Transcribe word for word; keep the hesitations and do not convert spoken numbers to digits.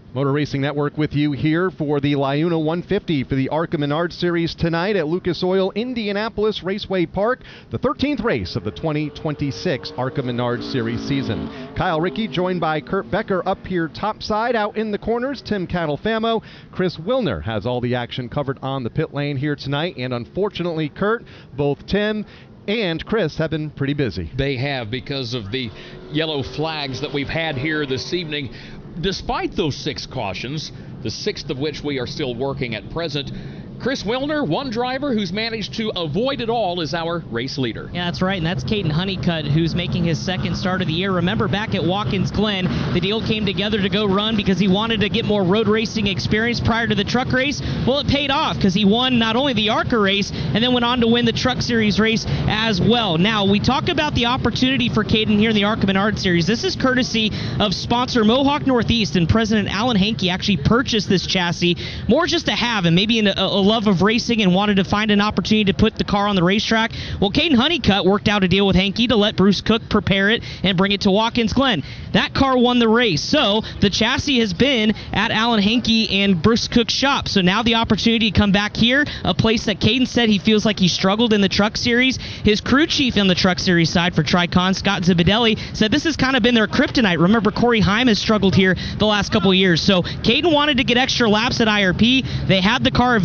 Motor Racing Network with you here for the LiUNA one fifty for the ARCA Menard Series tonight at Lucas Oil Indianapolis Raceway Park, the thirteenth race of the twenty twenty-six ARCA Menard Series season. Kyle Rickey joined by Kurt Becker up here topside. Out in the corners, Tim Catalfamo. Chris Wilner has all the action covered on the pit lane here tonight, and unfortunately, Kurt, both Tim and Chris have been pretty busy. They have, because of the yellow flags that we've had here this evening. Despite those six cautions, the sixth of which we are still working at present, Chris Wilner, one driver who's managed to avoid it all, is our race leader. Yeah, that's right, and that's Caden Honeycutt, who's making his second start of the year. Remember, back at Watkins Glen, the deal came together to go run because he wanted to get more road racing experience prior to the truck race. Well, it paid off because he won not only the ARCA race, and then went on to win the Truck Series race as well. Now, we talk about the opportunity for Caden here in the ARCA Menard Series. This is courtesy of sponsor Mohawk Northeast, and President Alan Hankey actually purchased this chassis more just to have, and maybe in a, a love of racing and wanted to find an opportunity to put the car on the racetrack. Well, Caden Honeycutt worked out a deal with Hankey to let Bruce Cook prepare it and bring it to Watkins Glen. That car won the race, so the chassis has been at Alan Hankey and Bruce Cook's shop. So now the opportunity to come back here, a place that Caden said he feels like he struggled in the Truck Series. His crew chief on the Truck Series side for Tricon, Scott Zibidelli, said this has kind of been their kryptonite. Remember, Corey Heim has struggled here the last couple of years. So Caden wanted to get extra laps at I R P. They had the car